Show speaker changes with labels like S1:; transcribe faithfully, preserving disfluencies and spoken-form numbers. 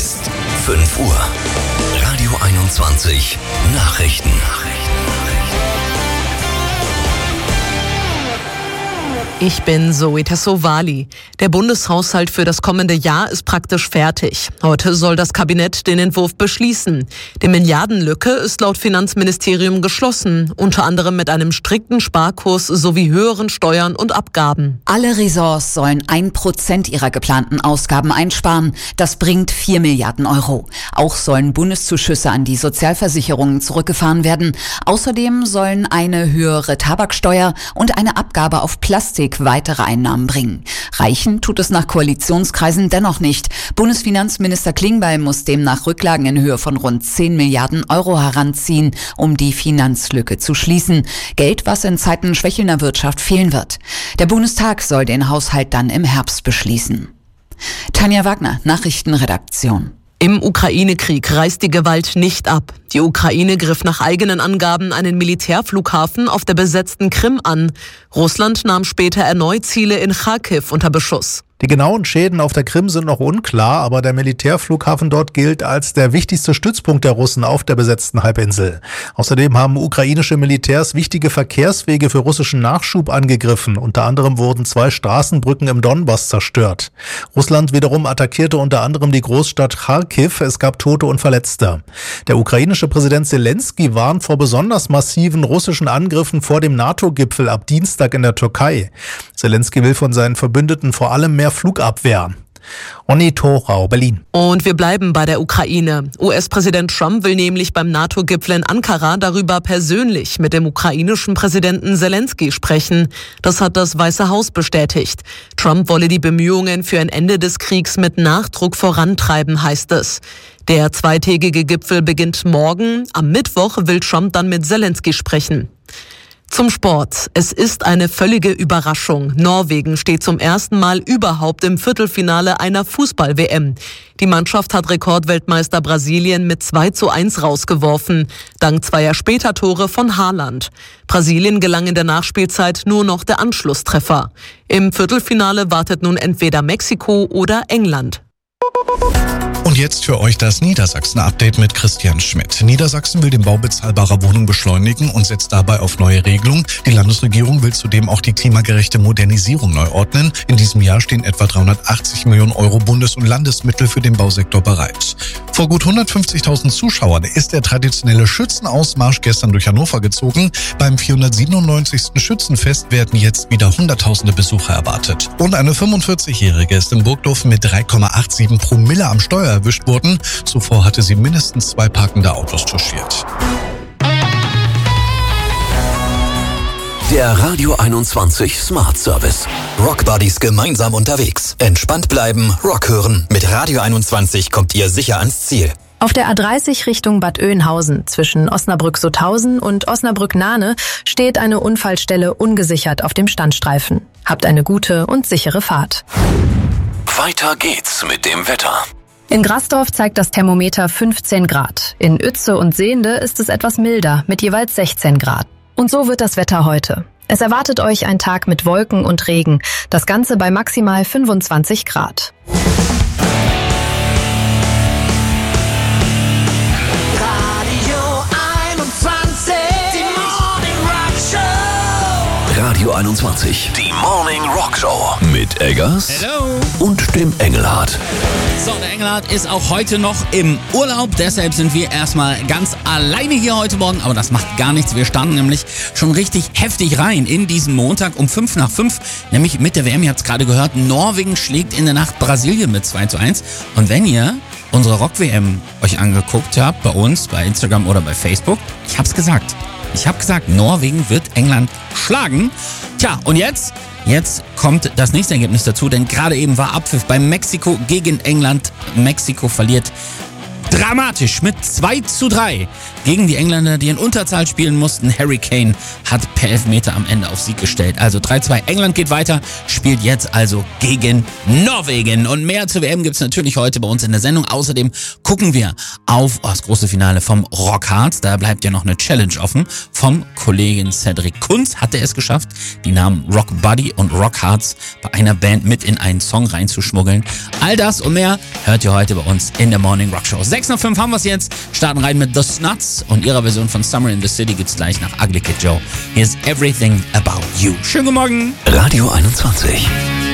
S1: ist fünf Uhr. Radio einundzwanzig Nachrichten.
S2: Ich bin Zoe Tassovali. Der Bundeshaushalt für das kommende Jahr ist praktisch fertig. Heute soll das Kabinett den Entwurf beschließen. Die Milliardenlücke ist laut Finanzministerium geschlossen, unter anderem mit einem strikten Sparkurs sowie höheren Steuern und Abgaben.
S3: Alle Ressorts sollen ein Prozent ihrer geplanten Ausgaben einsparen. Das bringt vier Milliarden Euro. Auch sollen Bundeszuschüsse an die Sozialversicherungen zurückgefahren werden. Außerdem sollen eine höhere Tabaksteuer und eine Abgabe auf Plastik weitere Einnahmen bringen. Reichen tut es nach Koalitionskreisen dennoch nicht. Bundesfinanzminister Klingbeil muss demnach Rücklagen in Höhe von rund zehn Milliarden Euro heranziehen, um die Finanzlücke zu schließen. Geld, was in Zeiten schwächelnder Wirtschaft fehlen wird. Der Bundestag soll den Haushalt dann im Herbst beschließen. Tanja Wagner, Nachrichtenredaktion.
S2: Im Ukraine-Krieg reißt die Gewalt nicht ab. Die Ukraine griff nach eigenen Angaben einen Militärflughafen auf der besetzten Krim an. Russland nahm später erneut Ziele in Charkiw unter Beschuss.
S4: Die genauen Schäden auf der Krim sind noch unklar, aber der Militärflughafen dort gilt als der wichtigste Stützpunkt der Russen auf der besetzten Halbinsel. Außerdem haben ukrainische Militärs wichtige Verkehrswege für russischen Nachschub angegriffen. Unter anderem wurden zwei Straßenbrücken im Donbass zerstört. Russland wiederum attackierte unter anderem die Großstadt Charkiw. Es gab Tote und Verletzte. Der ukrainische Präsident Zelensky warnt vor besonders massiven russischen Angriffen vor dem NATO-Gipfel ab Dienstag in der Türkei. Zelensky will von seinen Verbündeten vor allem mehr Flugabwehr. Onni Thorau, Berlin.
S2: Und wir bleiben bei der Ukraine. U S-Präsident Trump will nämlich beim NATO-Gipfel in Ankara darüber persönlich mit dem ukrainischen Präsidenten Zelensky sprechen. Das hat das Weiße Haus bestätigt. Trump wolle die Bemühungen für ein Ende des Kriegs mit Nachdruck vorantreiben, heißt es. Der zweitägige Gipfel beginnt morgen. Am Mittwoch will Trump dann mit Zelensky sprechen. Zum Sport. Es ist eine völlige Überraschung. Norwegen steht zum ersten Mal überhaupt im Viertelfinale einer Fußball-W M. Die Mannschaft hat Rekordweltmeister Brasilien mit zwei zu eins rausgeworfen, dank zweier Spätertore von Haaland. Brasilien gelang in der Nachspielzeit nur noch der Anschlusstreffer. Im Viertelfinale wartet nun entweder Mexiko oder England.
S5: Und jetzt für euch das Niedersachsen-Update mit Christian Schmidt. Niedersachsen will den Bau bezahlbarer Wohnungen beschleunigen und setzt dabei auf neue Regelungen. Die Landesregierung will zudem auch die klimagerechte Modernisierung neu ordnen. In diesem Jahr stehen etwa dreihundertachtzig Millionen Euro Bundes- und Landesmittel für den Bausektor bereit. Vor gut hundertfünfzigtausend Zuschauern ist der traditionelle Schützenausmarsch gestern durch Hannover gezogen. Beim vierhundertsiebenundneunzigsten Schützenfest werden jetzt wieder Hunderttausende Besucher erwartet. Und eine fünfundvierzigjährige ist in Burgdorf mit drei Komma siebenundachtzig Promille am Steuer erwischt worden. Zuvor hatte sie mindestens zwei parkende Autos touchiert.
S1: Der Radio einundzwanzig Smart Service. Rock Buddies gemeinsam unterwegs. Entspannt bleiben, Rock hören. Mit Radio einundzwanzig kommt ihr sicher ans Ziel.
S6: Auf der A dreißig Richtung Bad Oeynhausen zwischen Osnabrück-Sutthausen und Osnabrück-Nahne steht eine Unfallstelle ungesichert auf dem Standstreifen. Habt eine gute und sichere Fahrt.
S1: Weiter geht's mit dem Wetter.
S6: In Grasdorf zeigt das Thermometer fünfzehn Grad. In Uetze und Sehnde ist es etwas milder mit jeweils sechzehn Grad. Und so wird das Wetter heute. Es erwartet euch ein Tag mit Wolken und Regen. Das Ganze bei maximal fünfundzwanzig Grad.
S1: Radio einundzwanzig, die Morning Rock Show mit Eggers
S7: Hello.
S1: und dem Engelhardt.
S7: So, der Engelhardt ist auch heute noch im Urlaub, deshalb sind wir erstmal ganz alleine hier heute Morgen, aber das macht gar nichts. Wir starten nämlich schon richtig heftig rein in diesen Montag um fünf nach fünf, nämlich mit der W M, ihr habt es gerade gehört, Norwegen schlägt in der Nacht Brasilien mit zwei zu eins und wenn ihr unsere Rock-W M euch angeguckt habt, bei uns, bei Instagram oder bei Facebook, ich hab's gesagt, Ich habe gesagt, Norwegen wird England schlagen. Tja, und jetzt? Jetzt kommt das nächste Ergebnis dazu, denn gerade eben war Abpfiff bei Mexiko gegen England. Mexiko verliert dramatisch mit zwei zu drei gegen die Engländer, die in Unterzahl spielen mussten. Harry Kane hat per Elfmeter am Ende auf Sieg gestellt. Also drei zwei. England geht weiter, spielt jetzt also gegen Norwegen. Und mehr zur W M gibt's natürlich heute bei uns in der Sendung. Außerdem gucken wir auf das große Finale vom Rockharz. Da bleibt ja noch eine Challenge offen. Vom Kollegen Cedric Kunz hat er es geschafft, die Namen Rock Buddy und Rockharz bei einer Band mit in einen Song reinzuschmuggeln. All das und mehr hört ihr heute bei uns in der Morning Rock Show. sechs nach fünf haben wir es jetzt. Starten rein mit The Snuts und ihrer Version von Summer in the City gibt's gleich nach Ugly Kid Joe. Here's Everything About You. Schönen guten Morgen.
S1: Radio einundzwanzig.